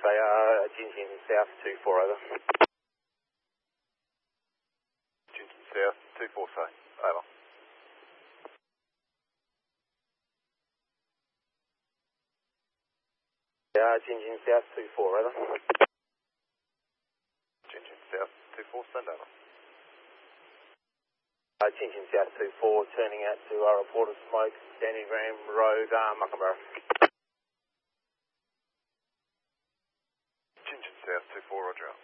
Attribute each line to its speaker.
Speaker 1: They are Jinjin South 24, over.
Speaker 2: Jinjin South 24, say. Over.
Speaker 1: Jinjin South 24, over.
Speaker 2: Jinjin South 24, send over.
Speaker 1: Jinjin South 24, turning out to report of smoke, Danny Ram Road, Muckenborough.
Speaker 2: Jinjin South 24, roger out.